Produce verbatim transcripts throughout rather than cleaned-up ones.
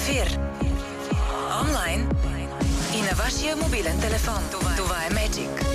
ефир. Онлайн и на вашия мобилен телефон. Това, Това е Magic.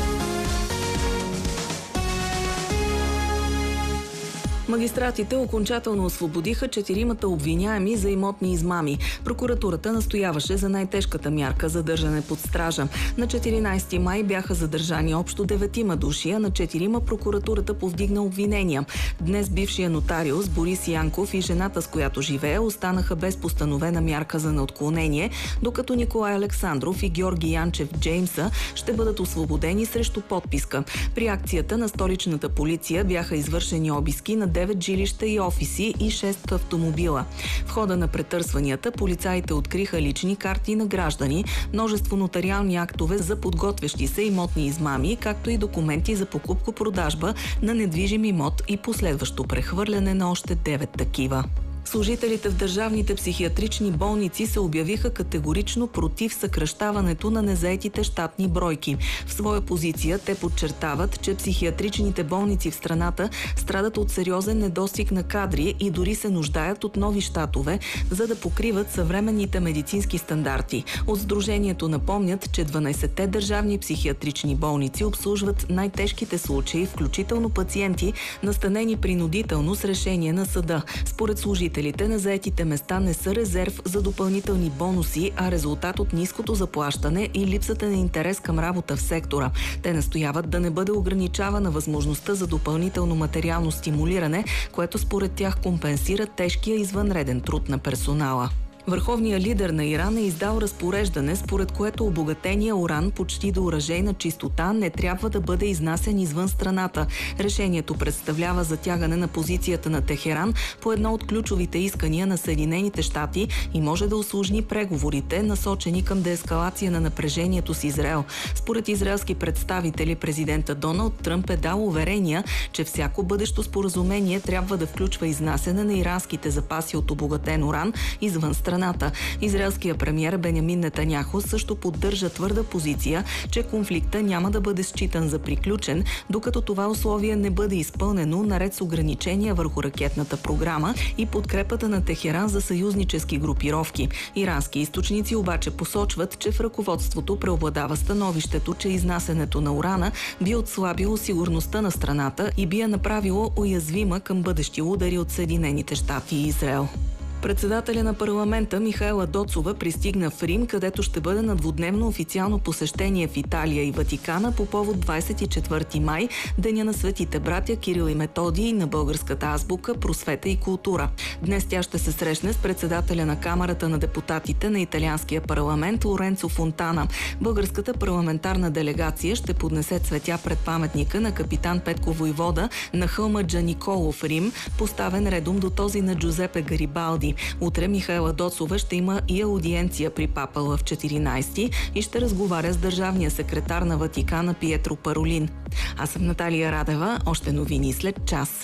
Магистратите окончателно освободиха четиримата обвиняеми за имотни измами. Прокуратурата настояваше за най-тежката мярка – задържане под стража. На четиринайсети май бяха задържани общо деветима души, а на четирима прокуратурата повдигна обвинения. Днес бившия нотариус Борис Янков и жената, с която живее, останаха без постановена мярка за неотклонение, докато Николай Александров и Георги Янчев Джеймса ще бъдат освободени срещу подписка. При акцията на столичната полиция бяха извършени обиски на девет жилища и офиси и шест автомобила. В хода на претърсванията полицаите откриха лични карти на граждани, множество нотариални актове за подготвящи се имотни измами, както и документи за покупко-продажба на недвижим имот и последващо прехвърляне на още девет такива. Служителите в държавните психиатрични болници се обявиха категорично против съкращаването на незаетите щатни бройки. В своя позиция те подчертават, че психиатричните болници в страната страдат от сериозен недостиг на кадри и дори се нуждаят от нови щатове, за да покриват съвременните медицински стандарти. От сдружението напомнят, че дванайсетте държавни психиатрични болници обслужват най-тежките случаи, включително пациенти, настанени принудително с решение на съда. Според служителите, на заетите места не са резерв за допълнителни бонуси, а резултат от ниското заплащане и липсата на интерес към работа в сектора. Те настояват да не бъде ограничавана възможността за допълнително материално стимулиране, което според тях компенсира тежкия извънреден труд на персонала. Върховният лидер на Иран е издал разпореждане, според което обогатения уран почти до оръжейна чистота не трябва да бъде изнасен извън страната. Решението представлява затягане на позицията на Техеран по едно от ключовите искания на Съединените щати и може да усложни преговорите, насочени към деескалация на напрежението с Израел. Според израелски представители, президента Доналд Тръмп е дал уверения, че всяко бъдещо споразумение трябва да включва изнасяне на иранските запаси от обогатен уран извън страната. Израелският премиер Бенямин Нетаняху също поддържа твърда позиция, че конфликта няма да бъде считан за приключен, докато това условие не бъде изпълнено, наред с ограничения върху ракетната програма и подкрепата на Техеран за съюзнически групировки. Ирански източници обаче посочват, че в ръководството преобладава становището, че изнасянето на урана би отслабило сигурността на страната и би я направило уязвима към бъдещи удари от Съединените щати и Израел. Председателя на парламента Михаела Доцова пристигна в Рим, където ще бъде на двудневно официално посещение в Италия и Ватикана по повод двайсет и четвърти май, Деня на светите братя Кирил и Методий, на българската азбука, просвета и култура. Днес тя ще се срещне с председателя на Камарата на депутатите на италианския парламент Лоренцо Фонтана. Българската парламентарна делегация ще поднесе цветя пред паметника на капитан Петко Войвода на хълма Джаниколо в Рим, поставен редом до този на Джузепе Гарибалди. Утре Михаела Доцова ще има и аудиенция при папа Лъв четиринайсети и ще разговаря с държавния секретар на Ватикана Пиетро Паролин. Аз съм Наталия Радева. Още новини след час.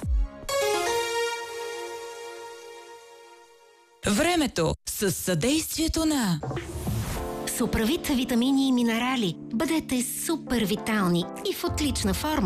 Времето с съдействието на Суправит витамини и минерали. Бъдете супер витални и в отлична форма.